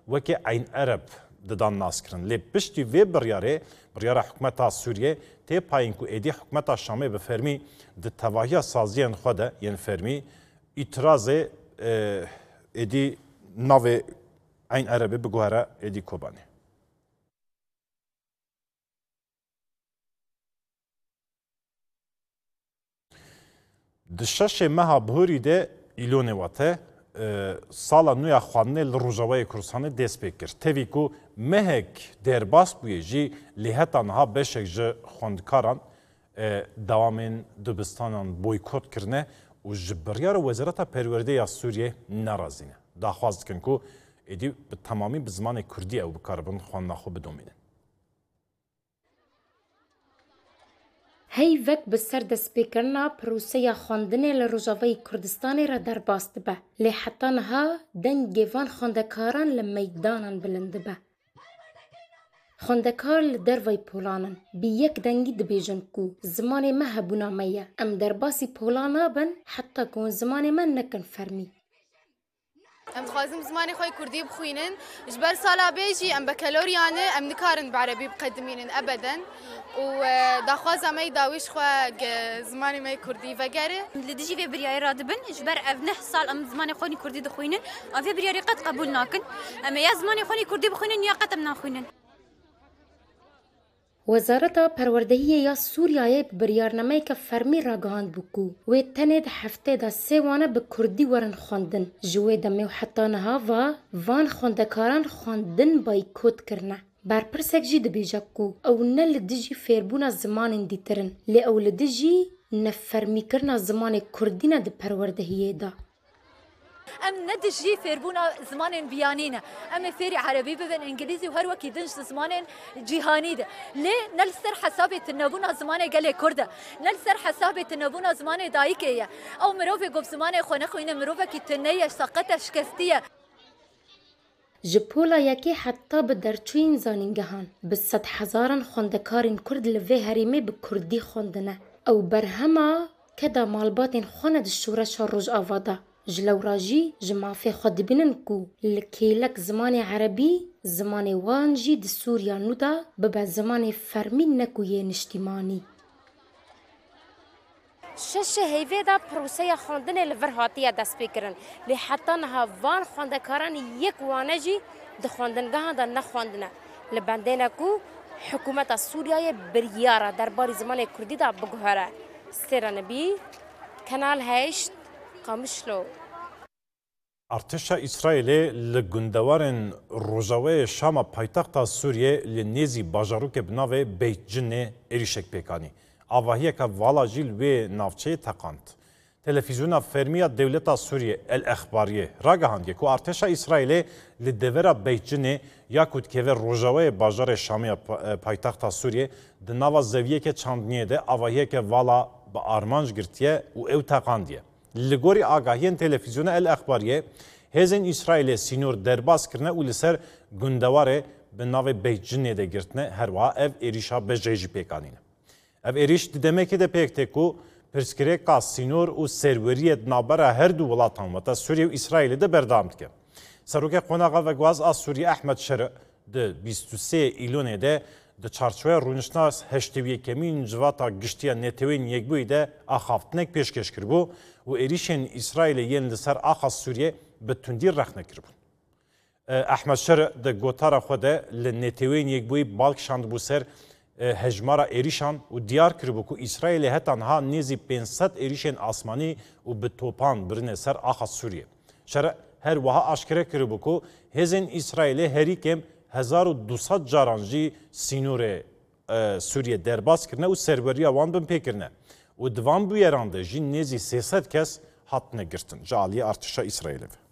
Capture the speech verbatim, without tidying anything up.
وکی عین عرب ددان ناس کرن لی پشتی وی بریاره بریاره حکومتا سوریه تی پایین کو ایدی حکومتا شامی به فرمی د تواهی سازیان خوده یعنی فرمی itiraz ایدی ناو عین عربی بگوهره ایدی کوبانی دشش مها بهوری ده ایلونه واته سالا نویا خوانه لروجاوی کورسانه دست بکر تیوی کو مهک درباس بوی جی لیهتان ها بشک جه خوندکاران دوامین دبستانان بویکوت کرنه و جبریار وزارت پرورده یا سوریه نرازینه داخواست کن کو ایدی به تمامی به زمان کردی او بکاربن خوان نخو بدومینه هی وک بسر دست بکرنا پروسه خواندن لروجاوی کردستان را در باست به لی حتی نها دنگیوان خواندکاران لمیدانان بلند به خواندکار لدروی پولانن بی یک دنگی دبیجن کو زمان ما هبونا میه ام در باسی پولانا بن حتی کون زمان من نکن فرمی ام خوازم زمانی خوی کردی بخوینن جبر سالا بیجی ام بکالوریانه ام نکارن بعربی بقدمینن ابدا و داخوازم ای داویش خو زمانی می کردی وگره لدیجی وی بریای رادبن جبر اف نه سال ام زمانی خونی کردی دخوینن اوی بریاری قد قبول ناکن ام یا زمانی خونی کردی بخوینن یا قدم ناخوینن وزارت پروردهی یا سوریای بریارنامه که فرمی راگهاند بکو و تنید هفته دا سوانه به کردی ورن خواندن جوی دمی و حتی نها و وان خواندکاران خواندن بایکوت کرنه برپرسک جی دبیجا کو او نه لدیجی فیربونا زمان دیترن لی او لدیجی نفرمی کرنا زمان کردینا د پروردهی دا ام ندجي فيربونا زمان بيانينا ام فيري عربي ببن انجليزي وهر وكي دنج زمان جهاني ده ليه نلسر حسابي تنبونا زمان قال كرده نلسر حسابي تنبونا زمان دايكيه او مروفي قب زمان خونه خوينه مروفه كي تنيه سقطه شكستيه جپولا یکی حتی به درچوین زانینگهان به صد هزاران خوندکارین کرد لوی هریمه به کردی خوندنه او برهما کدا مالباتین خواند شورش روز آواده جلوراجی جمافی خود بینن کو لکیلک زمان عربی زمان وانجی د سوریا نودا به زمان فرمین نکوی نشتیمانی شش هیوی دا پروسه خواندن لورهاتی دست بکرن لی حتی نها وان خواندکاران یک وانجی د خواندنگاه دا نخواندنه لبندینه کو حکومت سوریای بریاره درباره زمان کردی دا بگوهره سیرانبی کانال هشت قامشلو ارتش اسرائیل لگندوارن روجاوی شام پایتخت سوریه لنیزی باجاروک بناو بیت جن اریشک پیکانی آواهی که والا جیل و نافچه تقاند تلفزیون فرمیا دولت سوریه الاخباریه راگهاند که ارتش اسرائیل لدورا بیت جن یاکوت که روجاوی باجار شامی پایتخت سوریه دناوا زویه که چاندنیه ده آواهی که والا با آرمانج گرتیه و او تقاندیه لگوری آگاهین تلفزیون الاخباریه هزین اسرائیل سینور درباس کرنه و لسر گندواره به ناو بیت جنه ده گرتنه هر وا اف ایریشا به جیجی پیکانینه. اف ایریش دیدمه که ده پیکته کو پرسکره که سینور و سروریت نابره هر دو ولاتان و تا سوریه و اسرائیل ده بردامد که. سروک قناقا و گواز از سوریه احمد شرع ده بیست و سه ایلونه ده د چارچوه رونشناس هشتویه کمین جواتا گشتیا نتوین یک بوی ده آخافتنک پیشکش کربو و ایریشن اسرائیل ین لسر آخا سوریه به تندیر رخنه کربو. احمد شرع ده گوتارا خوده لنتوین یک بوی بالک شاند بو سر هجمارا ایریشان و دیار کربو که اسرائیل هتان ها نیزی پانصد ایریشن آسمانی و به توپان برنه سر آخا سوریه. شرع هر وها آشکره کربو که هزین اسرائیل هری کم هزار و دوصد جارانجی سینور سوریه درباس کرنه و سروریا وان بم پیکرنه و دوام بویرانده جی نیزی سیصد کس هات نگرتن جالی ارتشا اسرائیل